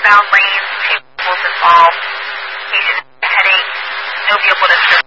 northbound lanes, 2 vehicles involved. Patient has a headache, no vehicle disturbance.